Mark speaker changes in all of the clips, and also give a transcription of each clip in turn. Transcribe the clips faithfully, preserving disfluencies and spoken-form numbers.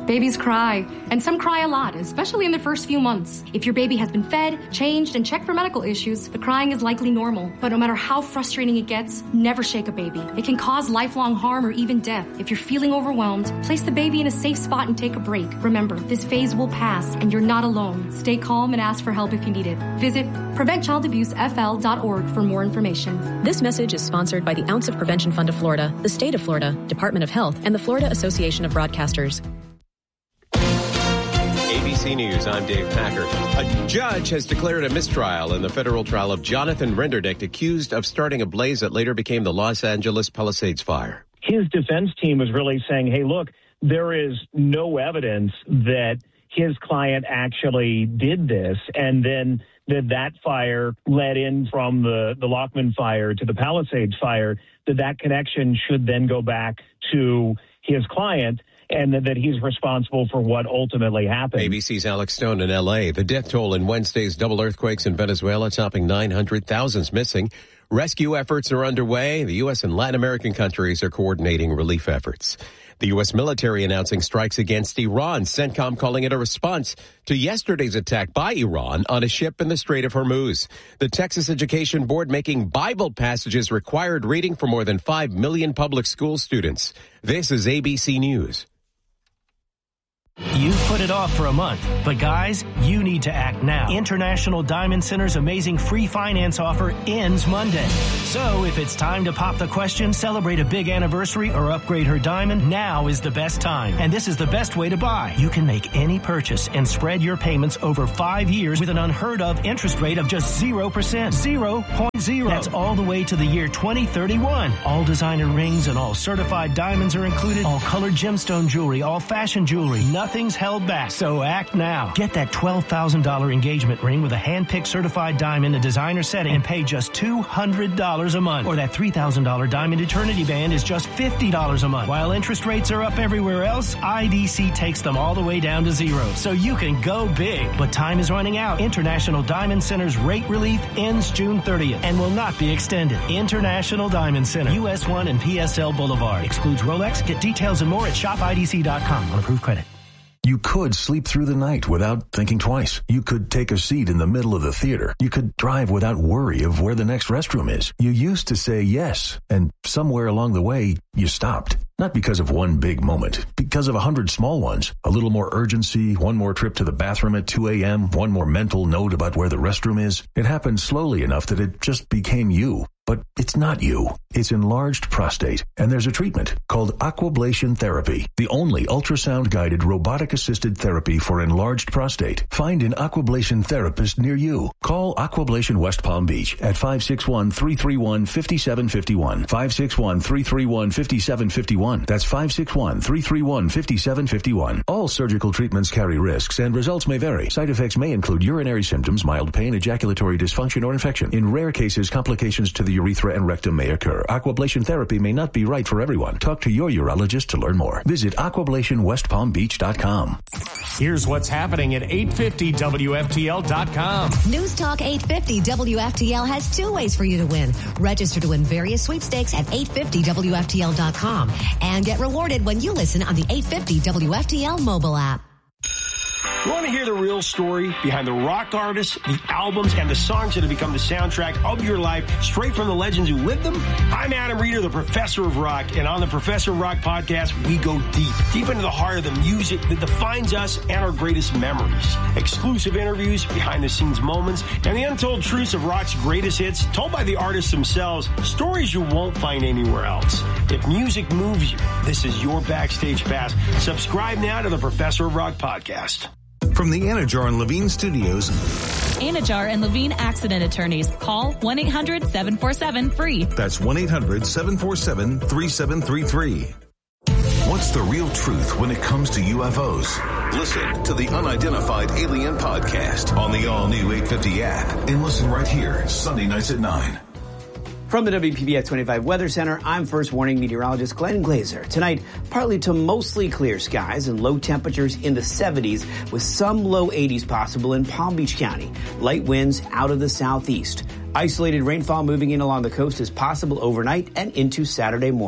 Speaker 1: Babies cry, and some cry a lot, especially in the first few months. If your baby has been fed, changed, and checked for medical issues, the crying is likely normal. But no matter how frustrating it gets, never shake a baby. It can cause lifelong harm or even death. If you're feeling overwhelmed, place the baby in a safe spot and take a break. Remember, this phase will pass, and you're not alone. Stay calm and ask for help if you need it. Visit prevent child abuse f l dot org for more information.
Speaker 2: This message is sponsored by the Ounce of Prevention Fund of Florida, the State of Florida, Department of Health, and the Florida Association of Broadcasters.
Speaker 3: A B C News, I'm Dave Packer. A judge has declared a mistrial in the federal trial of Jonathan Renderdick, accused of starting a blaze that later became the Los Angeles Palisades fire.
Speaker 4: His defense team was really saying, hey, look, there is no evidence that his client actually did this, and then that that fire led in from the, the Lockman fire to the Palisades fire, that that connection should then go back to his client, and that he's responsible for what ultimately happened.
Speaker 3: A B C's Alex Stone in L A. The death toll in Wednesday's double earthquakes in Venezuela topping nine hundred thousand missing. Rescue efforts are underway. The U S and Latin American countries are coordinating relief efforts. The U S military announcing strikes against Iran, CENTCOM calling it a response to yesterday's attack by Iran on a ship in the Strait of Hormuz. The Texas Education Board making Bible passages required reading for more than five million public school students. This is A B C News.
Speaker 5: You've put it off for a month, but guys, you need to act now. International Diamond Center's amazing free finance offer ends Monday. So if it's time to pop the question, celebrate a big anniversary, or upgrade her diamond, now is the best time. And this is the best way to buy. You can make any purchase and spread your payments over five years with an unheard of interest rate of just zero percent. zero point zero. That's all the way to the year twenty thirty-one. All designer rings and all certified diamonds are included. All colored gemstone jewelry, all fashion jewelry. Nothing's held back. So act now. Get that twelve thousand dollars engagement ring with a hand-picked certified diamond, a designer setting, and pay just two hundred dollars a month. Or that three thousand dollars diamond eternity band is just fifty dollars a month. While interest rates are up everywhere else, I D C takes them all the way down to zero. So you can go big. But time is running out. International Diamond Center's rate relief ends June thirtieth and will not be extended. International Diamond Center, U S one and P S L Boulevard. Excludes Rolex. Get details and more at shop I D C dot com on approved credit.
Speaker 6: You could sleep through the night without thinking twice. You could take a seat in the middle of the theater. You could drive without worry of where the next restroom is. You used to say yes, and somewhere along the way, you stopped. Not because of one big moment, because of a hundred small ones. A little more urgency, one more trip to the bathroom at two a.m., one more mental note about where the restroom is. It happened slowly enough that it just became you. But it's not you. It's enlarged prostate, and there's a treatment called Aquablation therapy, the only ultrasound-guided robotic-assisted therapy for enlarged prostate. Find an Aquablation therapist near you. Call Aquablation West Palm Beach at five six one, three three one, five seven five one, five six one, three three one, five seven five one. That's five six one, three three one, five seven five one. All surgical treatments carry risks, and results may vary. Side effects may include urinary symptoms, mild pain, ejaculatory dysfunction, or infection. In rare cases, complications to the urethra and rectum may occur. Aquablation therapy may not be right for everyone. Talk to your urologist to learn more. Visit aquablation west palm beach dot com.
Speaker 7: Here's what's happening at eight fifty W F T L dot com.
Speaker 8: News Talk eight fifty W F T L has two ways for you to win. Register to win various sweepstakes at eight fifty W F T L dot com and get rewarded when you listen on the eight fifty W F T L mobile app.
Speaker 7: You want to hear the real story behind the rock artists, the albums, and the songs that have become the soundtrack of your life, straight from the legends who lived them? I'm Adam Reeder, the Professor of Rock, and on the Professor of Rock podcast, we go deep, deep into the heart of the music that defines us and our greatest memories. Exclusive interviews, behind-the-scenes moments, and the untold truths of rock's greatest hits, told by the artists themselves, stories you won't find anywhere else. If music moves you, this is your backstage pass. Subscribe now to the Professor of Rock podcast.
Speaker 9: From the Anajar and Levine Studios.
Speaker 10: Anajar and Levine Accident Attorneys. Call one eight hundred seven four seven free.
Speaker 9: That's one eight hundred seven four seven three seven three three. What's the real truth when it comes to U F Os? Listen to the Unidentified Alien Podcast on the all-new eight fifty app and listen right here, Sunday nights at nine.
Speaker 11: From the W P B S twenty-five Weather Center, I'm First Warning meteorologist Glenn Glazer. Tonight, partly to mostly clear skies and low temperatures in the seventies with some low eighties possible in Palm Beach County. Light winds out of the southeast. Isolated rainfall moving in along the coast is possible overnight and into Saturday morning.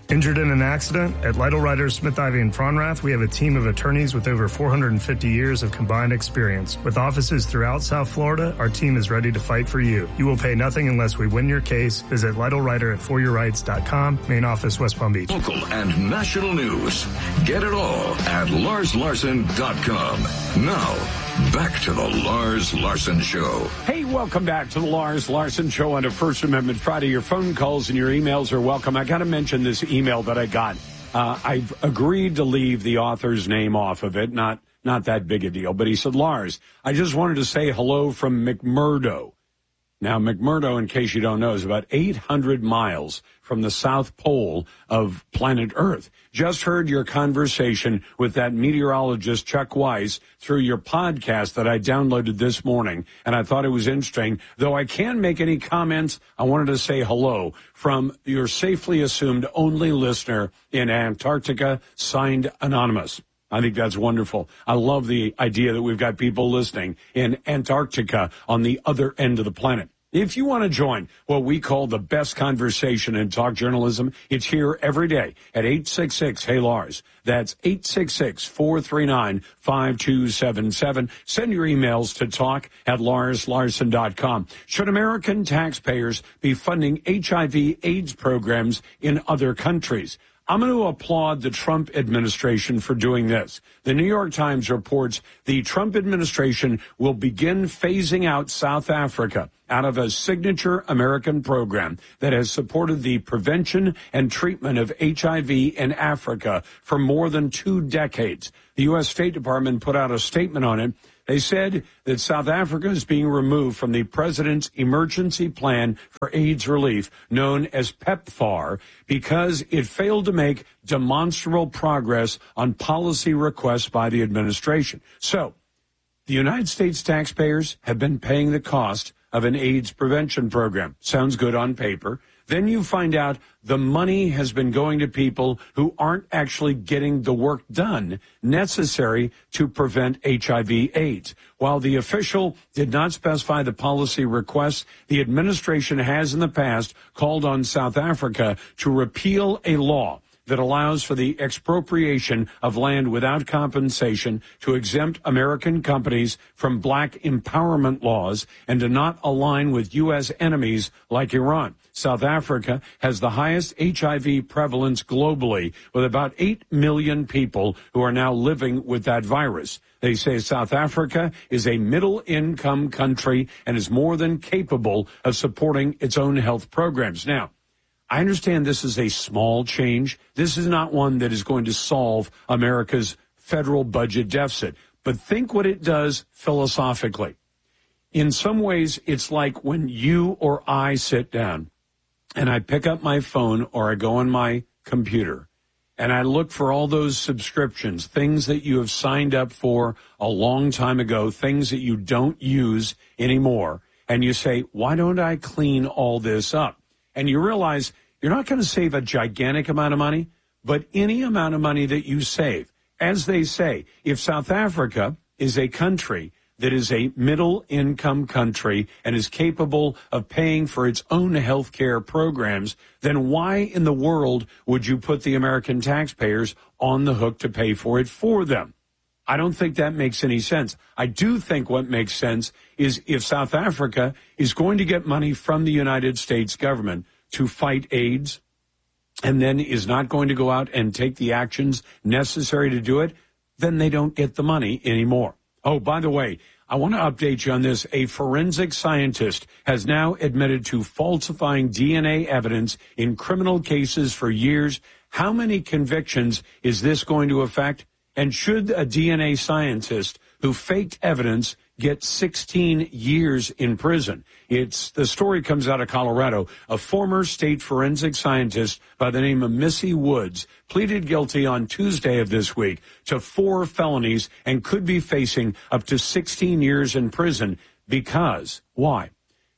Speaker 12: Injured in an accident? At Lytle Ryder, Smith, Ivy, and Fronrath, we have a team of attorneys with over four hundred fifty years of combined experience. With offices throughout South Florida, our team is ready to fight for you. You will pay nothing unless we win your case. Visit Lytle Ryder at for your rights dot com. Main office, West Palm Beach.
Speaker 9: Local and national news. Get it all at Lars Larson dot com. Now, back to the Lars Larson Show.
Speaker 13: Hey, welcome back to the Lars Larson Show on a First Amendment Friday. Your phone calls and your emails are welcome. I got to mention this email that I got. Uh, I've agreed to leave the author's name off of it. Not not that big a deal. But he said, Lars, I just wanted to say hello from McMurdo. Now, McMurdo, in case you don't know, is about eight hundred miles from the South Pole of planet Earth. Just heard your conversation with that meteorologist, Chuck Weiss, through your podcast that I downloaded this morning, and I thought it was interesting. Though I can't make any comments, I wanted to say hello from your safely assumed only listener in Antarctica, signed Anonymous. I think that's wonderful. I love the idea that we've got people listening in Antarctica on the other end of the planet. If you want to join what we call the best conversation in talk journalism, it's here every day at eight six six, hey Lars. That's eight six six, four three nine, five two seven seven. Send your emails to talk at Lars Larson dot com. Should American taxpayers be funding H I V AIDS programs in other countries? I'm going to applaud the Trump administration for doing this. The New York Times reports the Trump administration will begin phasing out South Africa out of a signature American program that has supported the prevention and treatment of H I V in Africa for more than two decades. The U S State Department put out a statement on it. They said that South Africa is being removed from the president's emergency plan for AIDS relief, known as PEPFAR, because it failed to make demonstrable progress on policy requests by the administration. So, the United States taxpayers have been paying the cost of an AIDS prevention program. Sounds good on paper. Then you find out the money has been going to people who aren't actually getting the work done necessary to prevent H I V AIDS. While the official did not specify the policy requests, the administration has in the past called on South Africa to repeal a law that allows for the expropriation of land without compensation, to exempt American companies from black empowerment laws, and to not align with U S enemies like Iran. South Africa has the highest H I V prevalence globally, with about eight million people who are now living with that virus. They say South Africa is a middle-income country and is more than capable of supporting its own health programs. Now, I understand this is a small change. This is not one that is going to solve America's federal budget deficit. But think what it does philosophically. In some ways, it's like when you or I sit down and I pick up my phone or I go on my computer and I look for all those subscriptions, things that you have signed up for a long time ago, things that you don't use anymore. And you say, why don't I clean all this up? And you realize you're not going to save a gigantic amount of money, but any amount of money that you save. As they say, if South Africa is a country that is a middle-income country and is capable of paying for its own health care programs, then why in the world would you put the American taxpayers on the hook to pay for it for them? I don't think that makes any sense. I do think what makes sense is if South Africa is going to get money from the United States government to fight AIDS and then is not going to go out and take the actions necessary to do it, then they don't get the money anymore. Oh, by the way, I want to update you on this. A forensic scientist has now admitted to falsifying D N A evidence in criminal cases for years. How many convictions is this going to affect? And should a D N A scientist who faked evidence get sixteen years in prison? It's the story comes out of Colorado. A former state forensic scientist by the name of Missy Woods pleaded guilty on Tuesday of this week to four felonies and could be facing up to sixteen years in prison because, why?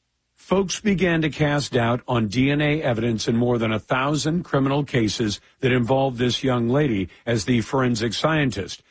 Speaker 13: Folks began to cast doubt on D N A evidence in more than a thousand criminal cases that involved this young lady as the forensic scientist.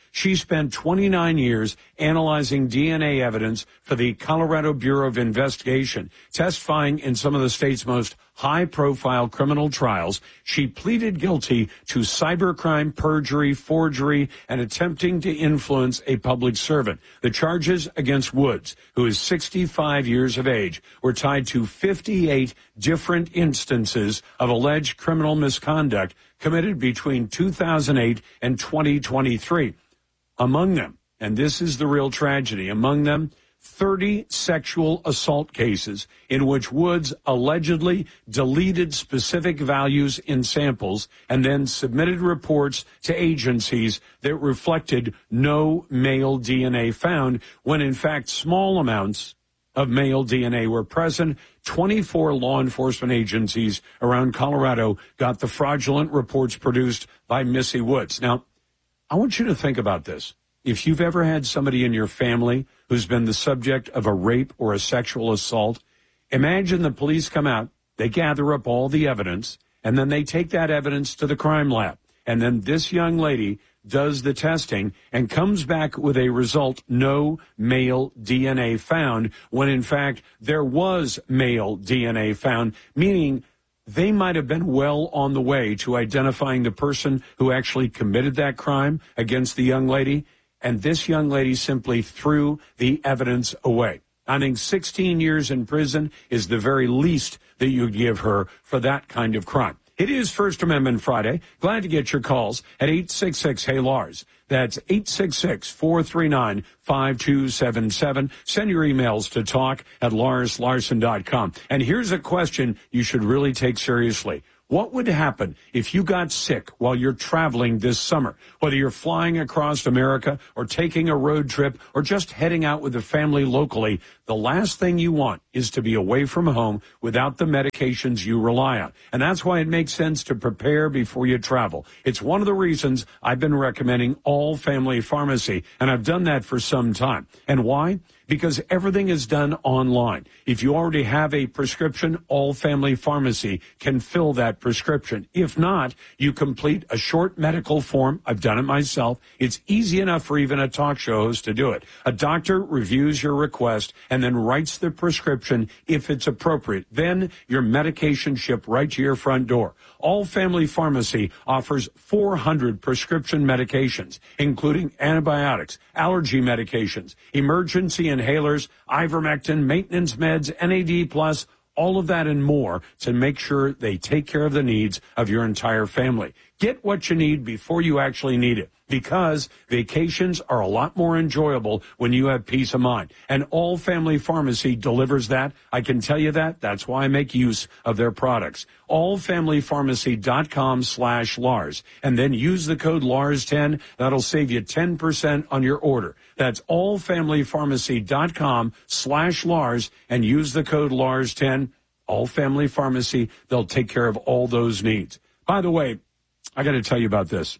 Speaker 13: She spent twenty-nine years analyzing D N A evidence for the Colorado Bureau of Investigation, testifying in some of the state's most high-profile criminal trials. She pleaded guilty to cybercrime, perjury, forgery, and attempting to influence a public servant. The charges against Woods, who is sixty-five years of age, were tied to fifty-eight different instances of alleged criminal misconduct committed between two thousand eight and twenty twenty-three. Among them, and this is the real tragedy, among them, thirty sexual assault cases in which Woods allegedly deleted specific values in samples and then submitted reports to agencies that reflected no male D N A found, when in fact small amounts of male D N A were present. twenty-four law enforcement agencies around Colorado got the fraudulent reports produced by Missy Woods. Now, I want you to think about this. If you've ever had somebody in your family who's been the subject of a rape or a sexual assault, imagine the police come out, they gather up all the evidence, and then they take that evidence to the crime lab. And then this young lady does the testing and comes back with a result, no male D N A found, when in fact there was male D N A found, meaning they might have been well on the way to identifying the person who actually committed that crime against the young lady. And this young lady simply threw the evidence away. I think sixteen years in prison is the very least that you'd give her for that kind of crime. It is First Amendment Friday. Glad to get your calls at eight six six, Hey Lars. That's eight six six, four three nine, five two seven seven. Send your emails to talk at lars larson dot com. And here's a question you should really take seriously. What would happen if you got sick while you're traveling this summer? Whether you're flying across America or taking a road trip or just heading out with a family locally, the last thing you want is to be away from home without the medications you rely on. And that's why it makes sense to prepare before you travel. It's one of the reasons I've been recommending All Family Pharmacy, and I've done that for some time. And why? Because everything is done online. If you already have a prescription, All Family Pharmacy can fill that prescription. If not, you complete a short medical form. I've done it myself. It's easy enough for even a talk show host to do it. A doctor reviews your request and then writes the prescription if it's appropriate. Then your medication shipped right to your front door. All Family Pharmacy offers four hundred prescription medications, including antibiotics, allergy medications, emergency inhalers, ivermectin, maintenance meds, N A D plus, all of that and more to make sure they take care of the needs of your entire family. Get what you need before you actually need it, because vacations are a lot more enjoyable when you have peace of mind. And All Family Pharmacy delivers that. I can tell you that. That's why I make use of their products. all family pharmacy dot com slash Lars. And then use the code Lars ten. That'll save you ten percent on your order. That's all family pharmacy dot com slash Lars and use the code Lars ten. All Family Pharmacy, they'll take care of all those needs. By the way, I got to tell you about this.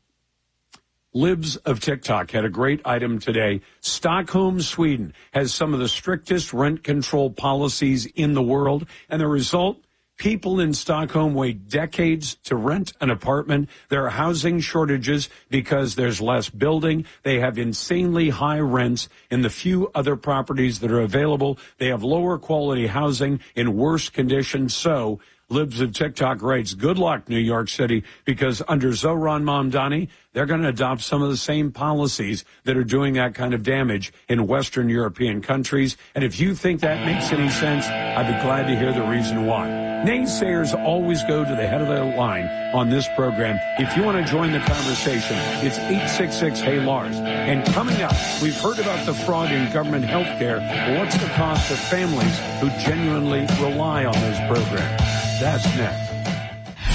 Speaker 13: Libs of TikTok had a great item today. Stockholm, Sweden has some of the strictest rent control policies in the world. And the result, people in Stockholm wait decades to rent an apartment. There are housing shortages because there's less building. They have insanely high rents in the few other properties that are available. They have lower quality housing in worse conditions. So Libs of TikTok writes, good luck, New York City, because under Zohran Mamdani, they're going to adopt some of the same policies that are doing that kind of damage in Western European countries. And if you think that makes any sense, I'd be glad to hear the reason why. Naysayers always go to the head of the line on this program. If you want to join the conversation, it's eight six six, Hey Lars. And coming up, we've heard about the fraud in government health care. But what's the cost of families who genuinely rely on this program? That's next.